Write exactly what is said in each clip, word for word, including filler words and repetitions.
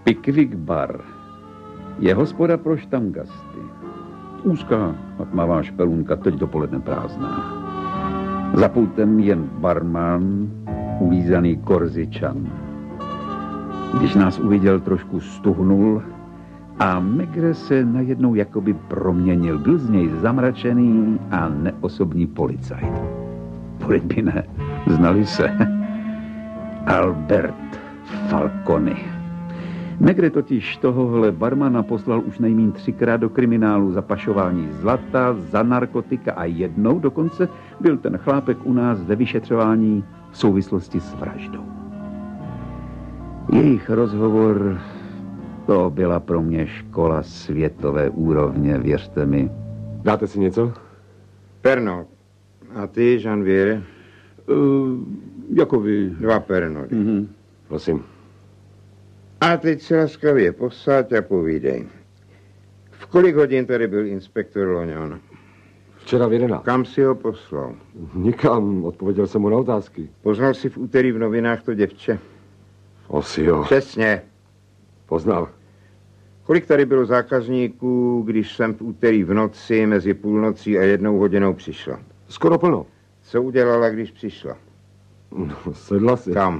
Pickwick Bar je hospoda pro štamgasty. Úzká a tmavá špelunka, teď dopoledne prázdná. Za pultem jen barman, ulízaný Korzičan. Když nás uviděl, trošku stuhnul a Megre se najednou jakoby proměnil. Byl z něj zamračený a neosobní policajt. Poleď by ne, znali se. Albert Falcone. Megre totiž tohohle barmana poslal už nejmín třikrát do kriminálu za pašování zlata, za narkotika a jednou dokonce byl ten chlápek u nás ve vyšetřování v souvislosti s vraždou. Jejich rozhovor, to byla pro mě škola světové úrovně, věřte mi. Dáte si něco? Pernod. A ty, Janviere? Uh, jako vy. Dva pernody. Mm-hmm. Prosím. A teď se laskavě posaď a povídej. V kolik hodin tady byl inspektor Loňon? Včera v jedenáct. Kam si ho poslal? Nikam, odpověděl jsem mu na otázky. Poznal jsi v úterý v novinách to děvče? Osi jo. Přesně. Poznal. Kolik tady bylo zákazníků, když jsem v úterý v noci mezi půlnocí a jednou hodinou přišla? Skoro plno. Co udělala, když přišla? No, sedla si. Kam?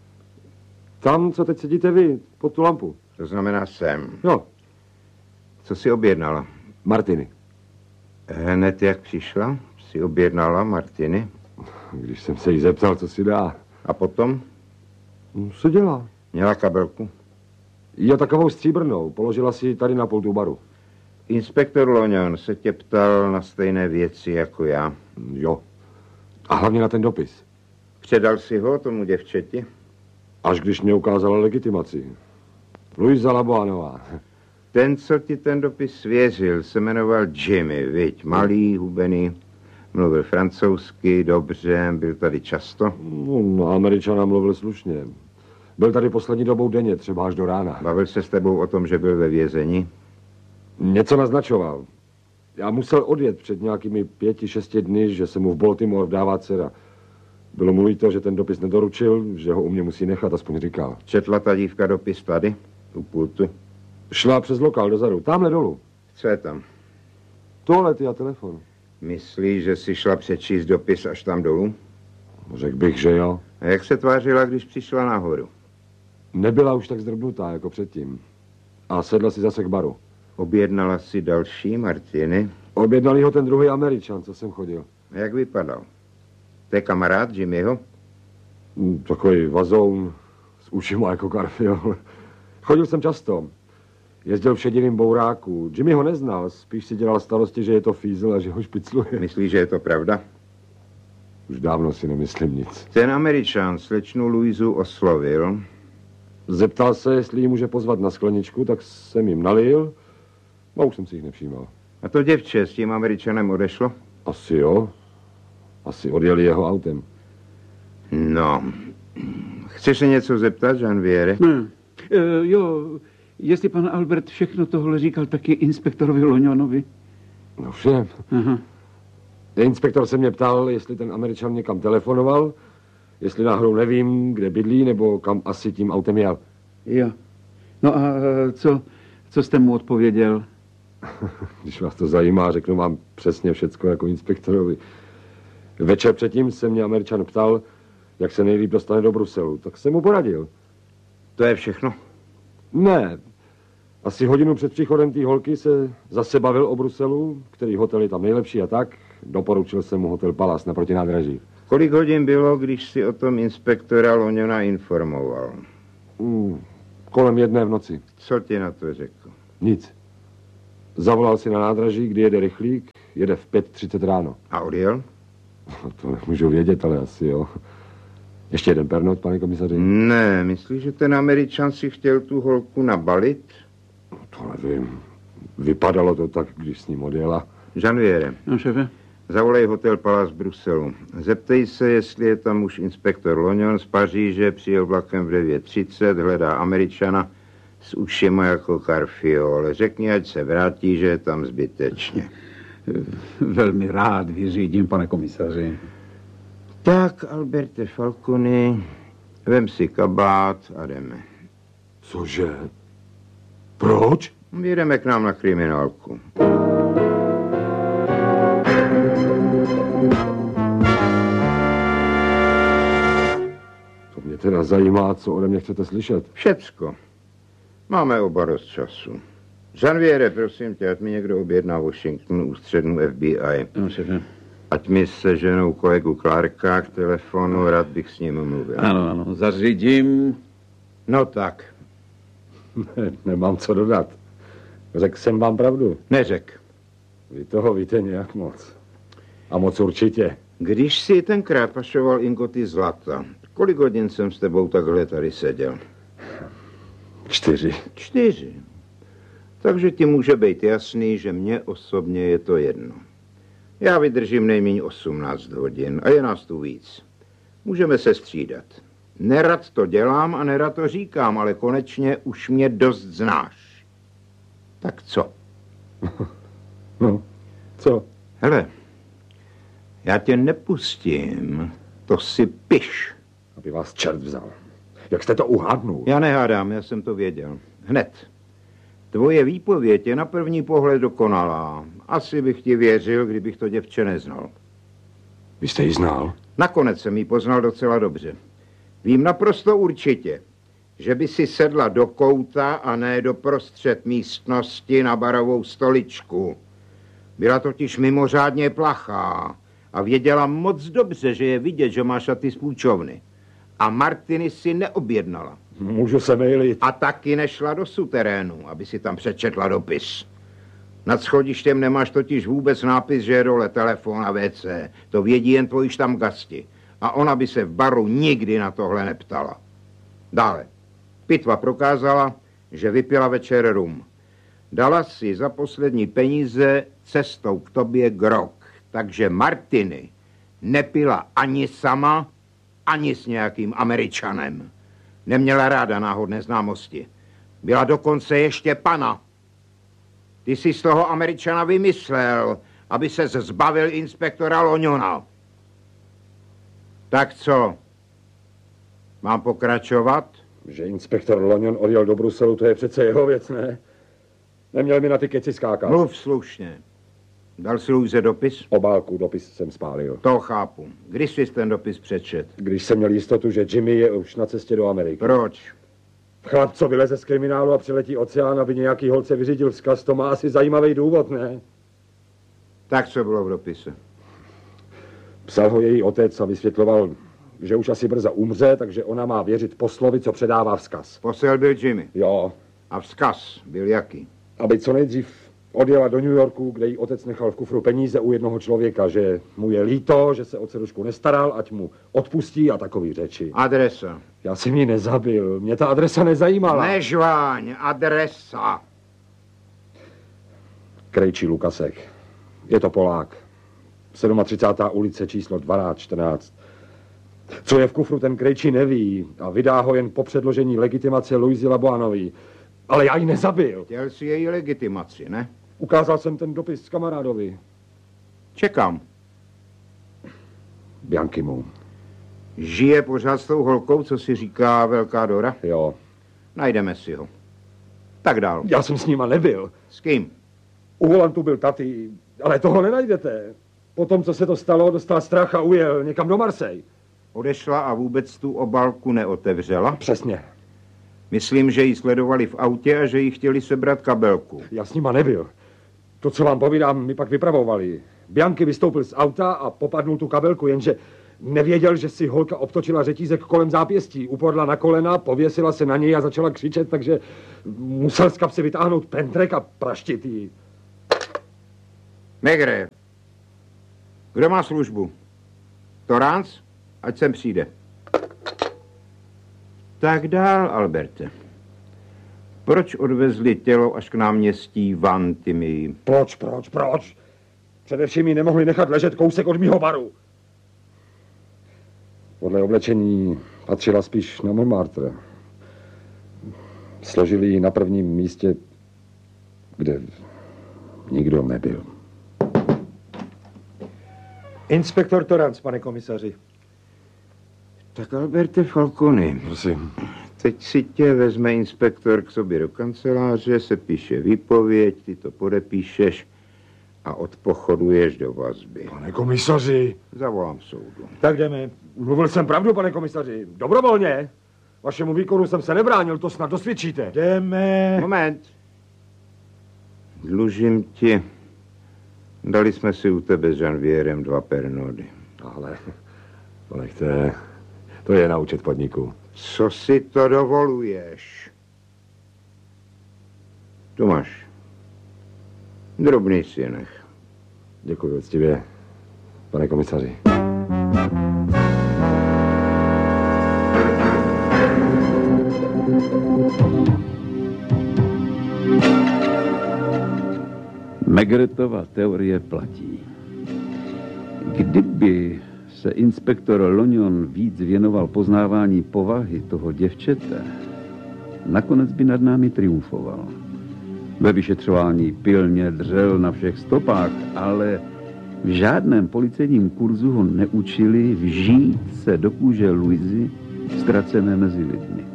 Tam, co teď sedíte vy, pod tu lampu. To znamená sem. Jo. Co si objednala? Martiny. Hned jak přišla, si objednala Martiny. Když jsem se jí zeptal, co si dá. A potom? No, co dělá? Měla kabelku? Jo, takovou stříbrnou. Položila si tady na pultu baru. Inspektor Loňon se tě ptal na stejné věci jako já. Jo. A hlavně na ten dopis. Předal si ho tomu děvčeti? Až když mě ukázala legitimaci. Luisa Laboanová. Ten, co ti ten dopis svěřil, se jmenoval Jimmy, viď? Malý, hubený, mluvil francouzsky, dobře, byl tady často. No, no, Američana mluvil slušně. Byl tady poslední dobou denně, třeba až do rána. Bavil se s tebou o tom, že byl ve vězení? Něco naznačoval. Já musel odjet před nějakými pěti, šesti dny, že se mu v Baltimore vdává dcera. Bylo mu líto, že ten dopis nedoručil, že ho u mě musí nechat, aspoň říkal. Četla ta dívka dopis tady, u pultu? Šla přes lokál dozadu, tamhle dolů. Co je tam? Toalety a telefon. Myslíš, že jsi šla přečíst dopis až tam dolů? Řekl bych, že jo. A jak se tvářila, když přišla nahoru? Nebyla už tak zdrbnutá jako předtím. A sedla si zase k baru. Objednala si další Martiny? Objednal ho ten druhý Američan, co jsem chodil. A jak vypadal? To je kamarád Jimmyho? Takový vazoun s ušima jako Garfield. Chodil jsem často. Jezdil v šedivým bouráku. Jimmy ho neznal, spíš si dělal starosti, že je to fízl a že ho špicluje. Myslíš, že je to pravda? Už dávno si nemyslím nic. Ten Američan slečnu Luizu oslovil. Zeptal se, jestli ji může pozvat na skleničku, tak jsem jim nalil a už jsem si jich nevšímal. A to děvče s tím Američanem odešlo? Asi jo. Asi odjeli jeho autem. No. Chceš se něco zeptat, Janviere? Ne. E, jo, jestli pan Albert všechno tohle říkal taky inspektorovi Loňonovi. No všem. Aha. Inspektor se mě ptal, jestli ten Američan někam telefonoval, jestli náhodou nevím, kde bydlí, nebo kam asi tím autem jel. Jo. No a co, co jste mu odpověděl? Když vás to zajímá, řeknu vám přesně všecko jako inspektorovi. Večer předtím se mě Američan ptal, jak se nejlíp dostane do Bruselu, tak jsem mu poradil. To je všechno? Ne. Asi hodinu před příchodem té holky se zase bavil o Bruselu, který hotel je tam nejlepší a tak. Doporučil jsem mu hotel Palace naproti nádraží. Kolik hodin bylo, když si o tom inspektora Loňona informoval? Mm, kolem jedné v noci. Co ti na to řekl? Nic. Zavolal si na nádraží, kdy jede rychlík, jede v pět třicet ráno. A odjel? To nemůžu vědět, ale asi jo. Ještě jeden pernod, pane komisaři? Ne, myslíš, že ten Američan si chtěl tu holku nabalit? To nevím. Vypadalo to tak, když s ním odjela. Janviere. No, šefe? Zavolej hotel Palace v Bruselu. Zeptej se, jestli je tam už inspektor Loňon z Paříže, přijel vlakem v devět třicet, hledá Američana s ušima jako Garfiol. Řekni, ať se vrátí, že je tam zbytečně. Velmi rád vyřídím, pane komisaři. Tak, Alberte Falcone, vem si kabát a jdeme. Cože? Proč? Jedeme k nám na kriminálku. To mě teda zajímá, co ode mě chcete slyšet. Všecko. Máme oba dost času. Žanviere, prosím tě, ať mi někdo objedná Washingtonu ústřednu F B I. No, šefe. Ať mi se ženou kolegu Clarka k telefonu, rád bych s ním mluvil. Ano, ano, zařídím. No tak. Ne, nemám co dodat. Řekl jsem vám pravdu. Neřek. Vy toho víte nějak moc. A moc určitě. Když si tenkrát pašoval ingoty zlata, kolik hodin jsem s tebou takhle tady seděl? Čtyři. Čtyři. Takže ti může být jasný, že mně osobně je to jedno. Já vydržím nejméně osmnáct hodin a je nás tu víc. Můžeme se střídat. Nerad to dělám a nerad to říkám, ale konečně už mě dost znáš. Tak co? No, co? Hele, já tě nepustím, to si piš. Aby vás čert vzal. Jak jste to uhádnul? Já nehádám, já jsem to věděl. Hned. Tvoje výpověď je na první pohled dokonalá. Asi bych ti věřil, kdybych to děvče neznal. Vy jste ji znal? Nakonec jsem ji poznal docela dobře. Vím naprosto určitě, že by si sedla do kouta a ne do prostřed místnosti na barovou stoličku. Byla totiž mimořádně plachá a věděla moc dobře, že je vidět, že má šaty z půjčovny. A Martiny si neobjednala. Můžu se mýlit. A taky nešla do suterénu, aby si tam přečetla dopis. Nad schodištěm nemáš totiž vůbec nápis, že je dole telefon a W C. To vědí jen tvoji štamgasti. A ona by se v baru nikdy na tohle neptala. Dále. Pitva prokázala, že vypila večer rum. Dala si za poslední peníze cestou k tobě grog. Takže Martiny nepila ani sama, ani s nějakým Američanem. Neměla ráda náhodné známosti. Byla dokonce ještě pana. Ty jsi z toho Američana vymyslel, aby se zbavil inspektora Loniona. Tak co? Mám pokračovat? Že inspektor Lonion odjel do Bruselu, to je přece jeho věc, ne? Neměl mi na ty keci skákat. Mluv slušně. Dal si Luise dopis? Obálku, dopis jsem spálil. To chápu. Když jsi ten dopis přečet? Když jsem měl jistotu, že Jimmy je už na cestě do Ameriky. Proč? Chlap, co vyleze z kriminálu a přiletí oceán, aby nějaký holce vyřídil vzkaz, to má asi zajímavý důvod, ne? Tak co bylo v dopise? Psal ho její otec a vysvětloval, že už asi brzo umře, takže ona má věřit poslovi, co předává vzkaz. Posel byl Jimmy. Jo. A vzkaz byl jaký? Aby co nejdřív odjela do New Yorku, kde jí otec nechal v kufru peníze u jednoho člověka, že mu je líto, že se o dcerušku nestaral, ať mu odpustí a takový řeči. Adresa. Já jsem ji nezabil, mě ta adresa nezajímala. Nežváň, adresa. Krejčí Lukasek. Je to Polák. třicátá sedmá ulice číslo dvanáct čtrnáct. Co je v kufru, ten Krejčí neví a vydá ho jen po předložení legitimace Luisi Laboanovi. Ale já ji nezabil. Chtěl si její legitimaci, ne? Ukázal jsem ten dopis kamarádovi. Čekám. Bianchimu. Žije pořád s tou holkou, co si říká Velká Dora? Jo. Najdeme si ho. Tak dál. Já jsem s nima nebyl. S kým? U volantu byl taty, ale toho nenajdete. Potom, co se to stalo, dostal strach a ujel někam do Marseille. Odešla a vůbec tu obálku neotevřela? Přesně. Myslím, že ji sledovali v autě a že jí chtěli sebrat kabelku. Já s nima nebyl. To, co vám povídám, mi pak vypravovali. Bianchi vystoupil z auta a popadnul tu kabelku, jenže nevěděl, že si holka obtočila řetízek kolem zápěstí. Upadla na kolena, pověsila se na něj a začala křičet, takže musel z kapsy vytáhnout pentrek a praštit jí. Megre, kdo má službu? Torrance? Ať sem přijde. Tak dál, Alberte. Proč odvezli tělo až k náměstí Vantimii? Proč, proč, proč? Především ji nemohli nechat ležet kousek od mýho baru. Podle oblečení patřila spíš na Montmartre. Složili ji na prvním místě, kde nikdo nebyl. Inspektor Torrance, pane komisaři. Tak Alberte Falconi. Prosím. Teď si tě vezme inspektor k sobě do kanceláře, se píše výpověď, ty to podepíšeš a odpochoduješ do vazby. Pane komisaři. Zavolám soudu. Tak jdeme. Mluvil jsem pravdu, pane komisaři. Dobrovolně. Vašemu výkonu jsem se nebránil, to snad dosvědčíte. Jdeme. Moment. Dlužím ti. Dali jsme si u tebe s Janvierem dva pernody. Ale to nechte. To je na účet podniku. Co si to dovoluješ? Tu máš. Drobný si nech. Děkuji úctivě, pane komisaři. Megretova teorie platí. Kdyby se inspektor Lonion víc věnoval poznávání povahy toho děvčete, nakonec by nad námi triumfoval. Ve vyšetřování pilně dřel na všech stopách, ale v žádném policejním kurzu ho neučili vžít se do kůže Luizy ztracené mezi lidmi.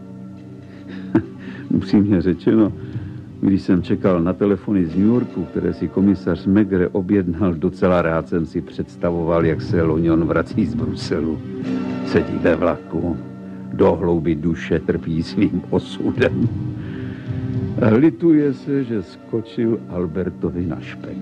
Upřímně řečeno, když jsem čekal na telefony z New Yorku, které si komisař Megre objednal, docela rád jsem si představoval, jak se Lonion vrací z Bruselu. Sedí ve vlaku, do hloubi duše trpí svým osudem. Lituje se, že skočil Albertovi na špek.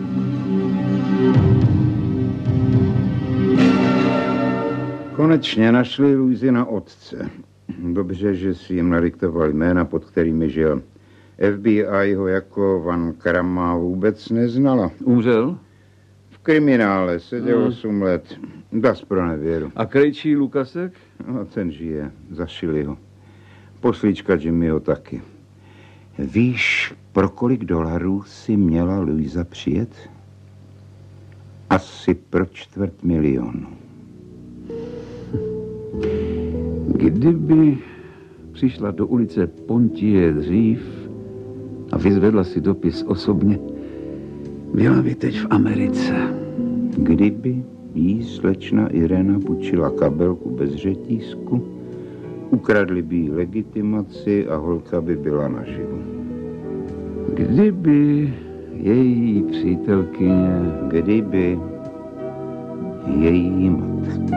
Konečně našli Luizina otce. Dobře, že si jim nadiktoval jména, pod kterými žil. F B I ho jako Van Krama vůbec neznala. Umřel? V kriminále seděl Hmm. osm let. Das pro nevěru. A krejčí Lukasek? No, ten žije. Zašili ho. Poslíčka Jimmyho taky. Víš, pro kolik dolarů si měla Luisa přijet? Asi pro čtvrt milionu. Kdyby přišla do ulice Pontie dřív a vyzvedla si dopis osobně, byla by teď v Americe. Kdyby jí slečna Irena půjčila kabelku bez řetízku, ukradli by jí legitimaci a holka by byla naživu. Kdyby její přítelkyně... Kdyby její matka.